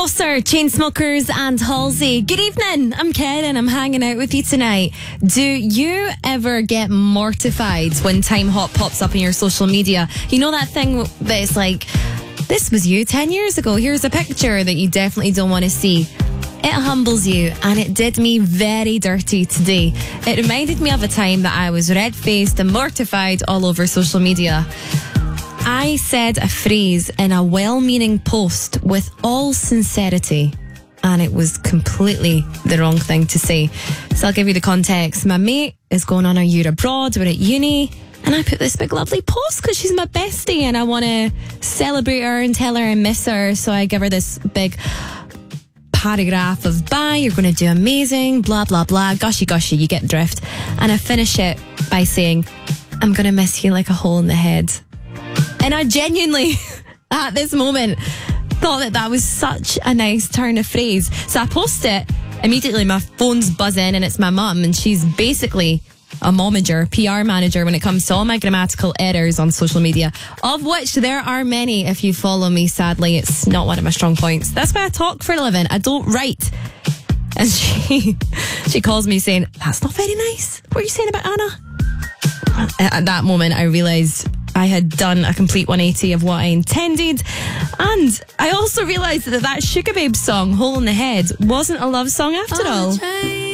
Closer, Chainsmokers and Halsey. Good evening, I'm Karen, I'm hanging out with you tonight. Do you ever get mortified when Time Hop pops up in your social media? You know that thing that's like, this was you 10 years ago, here's a picture that you definitely don't want to see. It humbles you, and it did me very dirty today. It reminded me of a time that I was red-faced and mortified all over social media. I said a phrase in a well-meaning post with all sincerity, and it was completely the wrong thing to say. So I'll give you the context. My mate is going on a year abroad, we're at uni, and I put this big lovely post because she's my bestie and I want to celebrate her and tell her I miss her. So I give her this big paragraph of, bye, you're going to do amazing, blah, blah, blah, gushy, you get the drift. And I finish it by saying, I'm going to miss you like a hole in the head. And I genuinely, at this moment, thought that was such a nice turn of phrase. So I post it, immediately my phone's buzzing and it's my mum, and she's basically a momager, PR manager when it comes to all my grammatical errors on social media, of which there are many if you follow me. Sadly, it's not one of my strong points. That's why I talk for a living. I don't write. And she calls me saying, that's not very nice. What are you saying about Anna? At that moment, I realised I had done a complete 180 of what I intended. And I also realised that Sugar Babes song, Hole in the Head, wasn't a love song after all.